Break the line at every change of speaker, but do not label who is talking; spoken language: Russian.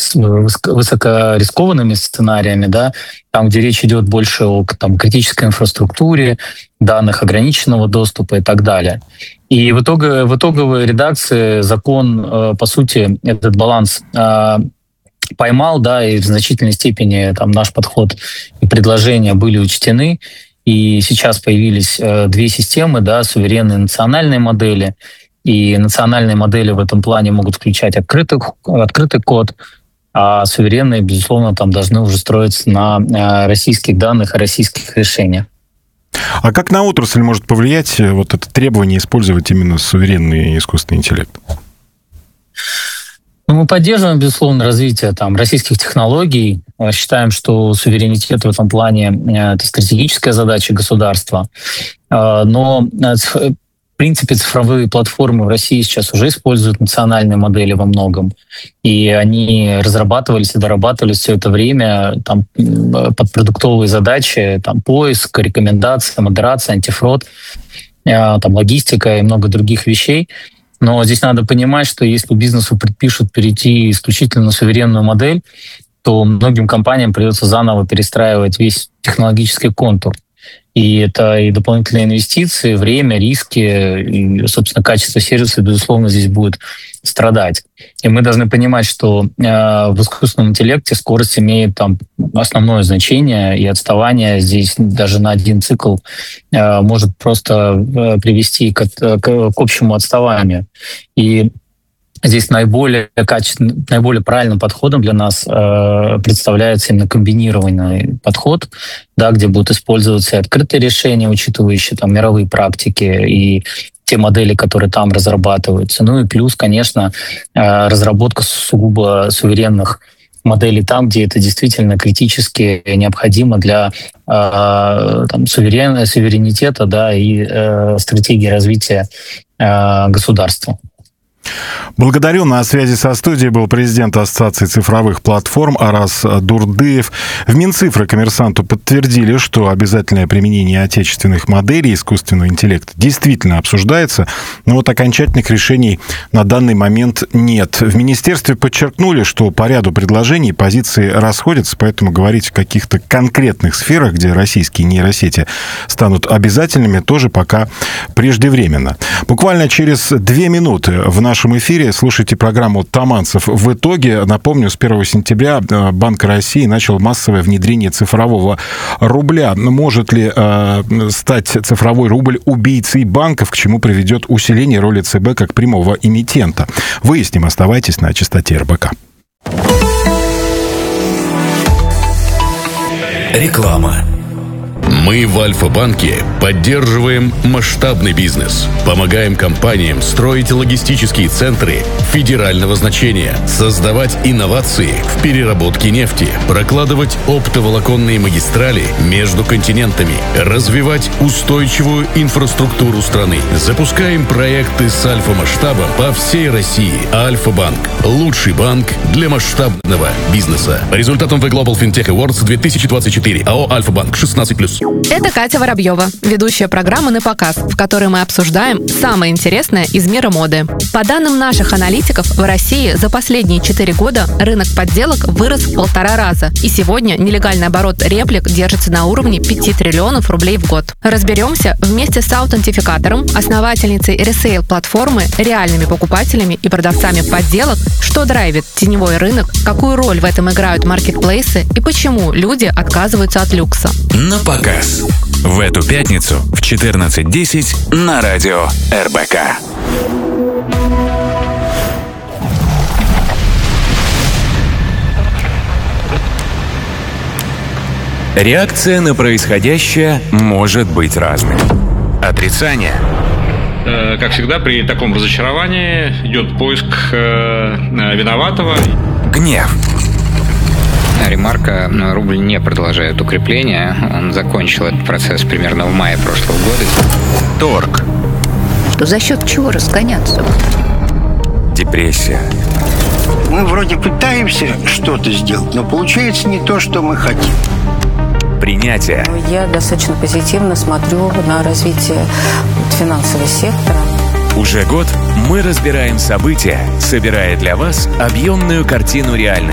высокорискованными сценариями, да, там, где речь идет больше о критической инфраструктуре, данных ограниченного доступа и так далее. И в итоговой редакции закон, по сути, этот баланс поймал, да, и в значительной степени наш подход и предложения были учтены. И сейчас появились две системы, да, суверенные национальные модели. И национальные модели в этом плане могут включать открытый код, а суверенные, безусловно, должны уже строиться на российских данных и российских решениях.
А как на отрасль может повлиять вот это требование использовать именно суверенный искусственный интеллект?
Мы поддерживаем, безусловно, развитие российских технологий. Считаем, что суверенитет в этом плане — это стратегическая задача государства. Но, в принципе, цифровые платформы в России сейчас уже используют национальные модели во многом. И они разрабатывались и дорабатывались все это время под продуктовые задачи, поиск, рекомендации, модерация, антифрод, логистика и много других вещей. Но здесь надо понимать, что если бизнесу предпишут перейти исключительно на суверенную модель, то многим компаниям придется заново перестраивать весь технологический контур. И это и дополнительные инвестиции, время, риски, и, собственно, качество сервиса, безусловно, здесь будет страдать. И мы должны понимать, что в искусственном интеллекте скорость имеет основное значение, и отставание здесь даже на один цикл может просто привести к общему отставанию. И здесь наиболее правильным подходом для нас представляется именно комбинированный подход, да, где будут использоваться и открытые решения, учитывающие мировые практики и те модели, которые там разрабатываются. Ну и плюс, конечно, разработка сугубо суверенных моделей там, где это действительно критически необходимо для суверенитета, да, и стратегии развития государства.
Благодарю. На связи со студией был президент Ассоциации цифровых платформ Арас Дурдыев. В Минцифры «Коммерсанту» подтвердили, что обязательное применение отечественных моделей искусственного интеллекта действительно обсуждается, но вот окончательных решений на данный момент нет. В министерстве подчеркнули, что по ряду предложений позиции расходятся, поэтому говорить о каких-то конкретных сферах, где российские нейросети станут обязательными, тоже пока преждевременно. Буквально через 2 минуты в нашем эфире слушайте программу «Таманцев в итоге». Напомню, с 1 сентября Банк России начал массовое внедрение цифрового рубля. Может ли стать цифровой рубль убийцей банков, к чему приведет усиление роли ЦБ как прямого эмитента? Выясним. Оставайтесь на частоте РБК.
Реклама. Мы в Альфа-банке поддерживаем масштабный бизнес, помогаем компаниям строить логистические центры федерального значения, создавать инновации в переработке нефти, прокладывать оптоволоконные магистрали между континентами, развивать устойчивую инфраструктуру страны. Запускаем проекты с альфа-масштабом по всей России. Альфа-банк – лучший банк для масштабного бизнеса. По результатам The Global FinTech Awards 2024 АО «Альфа-банк» 16+.
Это Катя Воробьева, ведущая программы «На показ», в которой мы обсуждаем самое интересное из мира моды. По данным наших аналитиков, в России за последние 4 года рынок подделок вырос в 1,5 раза, и сегодня нелегальный оборот реплик держится на уровне 5 триллионов рублей в год. Разберемся вместе с аутентификатором, основательницей ресейл-платформы, реальными покупателями и продавцами подделок, что драйвит теневой рынок, какую роль в этом играют маркетплейсы и почему люди отказываются от люкса.
На показ. В эту пятницу в 14:10 на радио РБК. Реакция на происходящее может быть разной. Отрицание.
Как всегда, при таком разочаровании идет поиск виноватого.
Гнев.
Ремарка: рубль не продолжает укрепление. Он закончил этот процесс примерно в мае прошлого года.
Торг.
За счет чего разгоняться?
Депрессия.
Мы вроде пытаемся что-то сделать, но получается не то, что мы хотим.
Принятие.
Я достаточно позитивно смотрю на развитие финансового сектора.
Уже год мы разбираем события, собирая для вас объемную картину реальности.